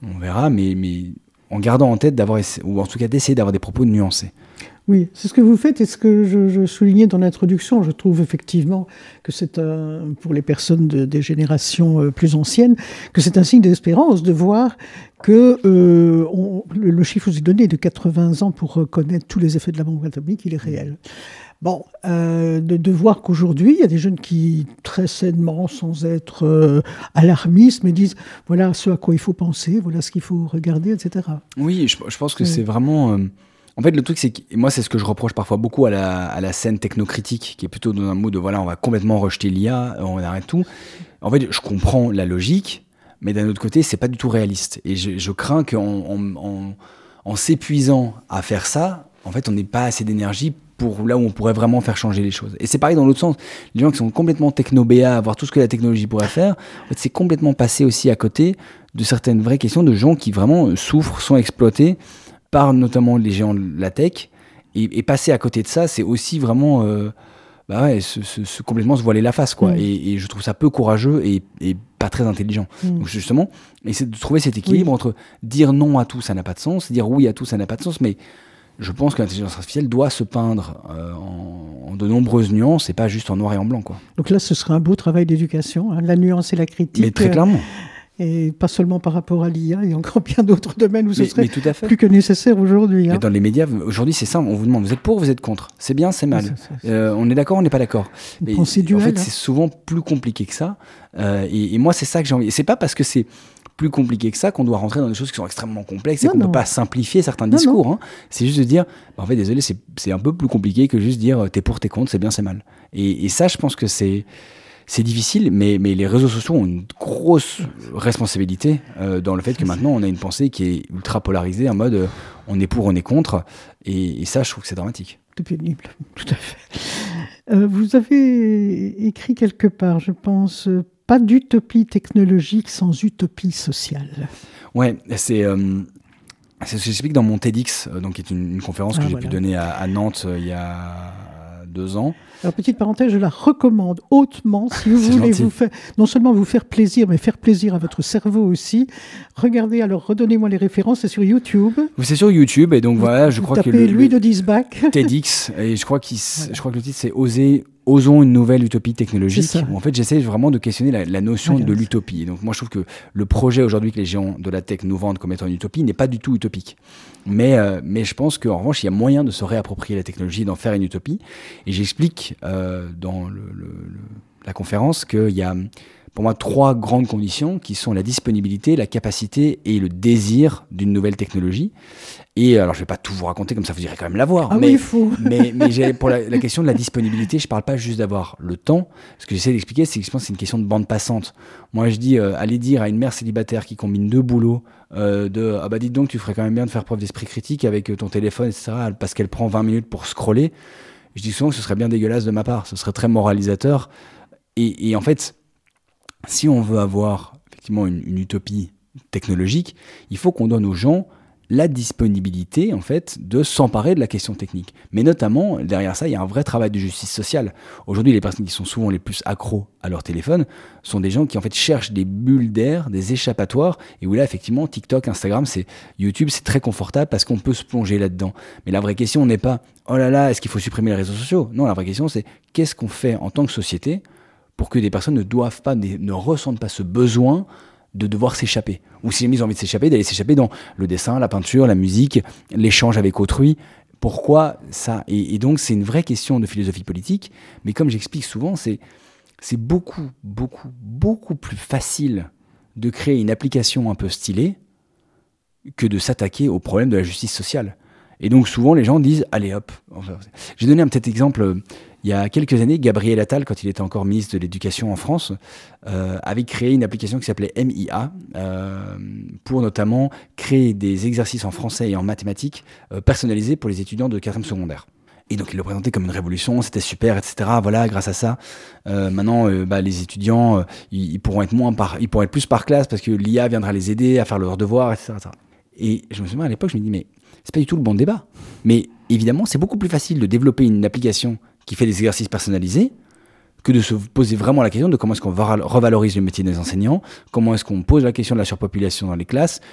On verra, mais en gardant en tête ou en tout cas d'essayer d'avoir des propos nuancés. Oui, c'est ce que vous faites et ce que je soulignais dans l'introduction. Je trouve effectivement que c'est pour les personnes des générations plus anciennes, que c'est un signe d'espérance de voir que le chiffre que vous avez donné de 80 ans pour reconnaître tous les effets de la bombe atomique, il est réel. Bon, de voir qu'aujourd'hui, il y a des jeunes qui, très sainement, sans être alarmistes, mais disent voilà ce à quoi il faut penser, voilà ce qu'il faut regarder, etc. Oui, je pense que c'est vraiment... En fait, le truc, c'est que moi, c'est ce que je reproche parfois beaucoup à la scène technocritique, qui est plutôt dans un mot de voilà, on va complètement rejeter l'IA, on arrête tout. En fait, je comprends la logique, mais d'un autre côté, c'est pas du tout réaliste. Et je crains qu'en s'épuisant à faire ça, en fait, on n'ait pas assez d'énergie pour là où on pourrait vraiment faire changer les choses. Et c'est pareil dans l'autre sens. Les gens qui sont complètement techno-BA, à voir tout ce que la technologie pourrait faire, en fait, c'est complètement passé aussi à côté de certaines vraies questions de gens qui vraiment souffrent, sont exploités par notamment les géants de la tech, et passer à côté de ça, c'est aussi vraiment complètement se voiler la face, quoi. Et je trouve ça peu courageux et pas très intelligent. Donc justement, essayer de trouver cet équilibre entre dire non à tout, ça n'a pas de sens, dire oui à tout, ça n'a pas de sens, mais je pense que l'intelligence artificielle doit se peindre en de nombreuses nuances et pas juste en noir et en blanc, quoi. Donc là, ce serait un beau travail d'éducation, hein, la nuance et la critique. Mais très clairement. Et pas seulement par rapport à l'IA, il y a encore bien d'autres domaines où ce serait tout à fait. plus que nécessaire aujourd'hui. Hein. Dans les médias, aujourd'hui, c'est simple. On vous demande, vous êtes pour ou vous êtes contre ? C'est bien, c'est mal. On est d'accord, on n'est pas d'accord. Mais en fait, c'est souvent plus compliqué que ça. Et moi, c'est ça que j'ai envie. Et c'est pas parce que c'est plus compliqué que ça qu'on doit rentrer dans des choses qui sont extrêmement complexes et qu'on ne peut pas simplifier certains discours. Hein. C'est juste de dire, en fait, désolé, c'est un peu plus compliqué que juste dire t'es pour, t'es contre, c'est bien, c'est mal. Et ça, je pense que c'est difficile, mais les réseaux sociaux ont une grosse responsabilité dans le fait que maintenant, on a une pensée qui est ultra polarisée, en mode on est pour, on est contre. Et ça, je trouve que c'est dramatique. C'est pénible, tout à fait. Vous avez écrit quelque part, je pense, pas d'utopie technologique sans utopie sociale. Ouais, c'est ce que j'explique dans mon TEDx, donc qui est une conférence que j'ai pu donner à Nantes il y a 2 ans. Alors, petite parenthèse, je la recommande hautement si vous voulez non seulement vous faire plaisir, mais faire plaisir à votre cerveau aussi. Regardez, alors redonnez-moi les références, c'est sur YouTube. C'est sur YouTube, et donc voilà, je crois que Louis de Diesbach. TEDx, et je crois que le titre c'est Osons une nouvelle utopie technologique. Où en fait, j'essaie vraiment de questionner la notion de l'utopie. Et donc, moi, je trouve que le projet aujourd'hui que les géants de la tech nous vendent comme étant une utopie n'est pas du tout utopique. Mais je pense qu'en revanche, il y a moyen de se réapproprier la technologie et d'en faire une utopie. Et j'explique dans la conférence qu'il y a, pour moi, 3 grandes conditions qui sont la disponibilité, la capacité et le désir d'une nouvelle technologie. Et alors, je ne vais pas tout vous raconter, comme ça vous irez quand même la voir. Mais il faut. mais pour la question de la disponibilité, je ne parle pas juste d'avoir le temps. Ce que j'essaie d'expliquer, c'est que je pense que c'est une question de bande passante. Moi, je dis, allez dire à une mère célibataire qui combine 2 boulots, dites donc, tu ferais quand même bien de faire preuve d'esprit critique avec ton téléphone, etc., parce qu'elle prend 20 minutes pour scroller. Je dis souvent que ce serait bien dégueulasse de ma part. Ce serait très moralisateur. Et en fait, si on veut avoir effectivement une utopie technologique, il faut qu'on donne aux gens la disponibilité en fait de s'emparer de la question technique. Mais notamment, derrière ça, il y a un vrai travail de justice sociale. Aujourd'hui, les personnes qui sont souvent les plus accros à leur téléphone sont des gens qui en fait cherchent des bulles d'air, des échappatoires, et où là, effectivement, TikTok, Instagram, YouTube, c'est très confortable parce qu'on peut se plonger là-dedans. Mais la vraie question n'est pas « Oh là là, est-ce qu'il faut supprimer les réseaux sociaux ?» Non, la vraie question, c'est « Qu'est-ce qu'on fait en tant que société pour que des personnes ne ressentent pas ce besoin de devoir s'échapper, ou si ils ont envie de s'échapper, d'aller s'échapper dans le dessin, la peinture, la musique, l'échange avec autrui. Pourquoi ça ? Et donc c'est une vraie question de philosophie politique, mais comme j'explique souvent, c'est beaucoup, beaucoup, beaucoup plus facile de créer une application un peu stylée que de s'attaquer au problème de la justice sociale. Et donc souvent les gens disent, allez hop. J'ai donné un petit exemple. Il y a quelques années, Gabriel Attal, quand il était encore ministre de l'Éducation en France, avait créé une application qui s'appelait MIA pour notamment créer des exercices en français et en mathématiques personnalisés pour les étudiants de 4e secondaire. Et donc il le présentait comme une révolution, c'était super, etc. Voilà, grâce à ça, maintenant les étudiants ils pourront être plus par classe parce que l'IA viendra les aider à faire leurs devoirs, etc. Et je me souviens à l'époque, je me dis mais c'est pas du tout le bon débat. Mais évidemment, c'est beaucoup plus facile de développer une application qui fait des exercices personnalisés que de se poser vraiment la question de comment est-ce qu'on revalorise le métier des enseignants, comment est-ce qu'on pose la question de la surpopulation dans les classes,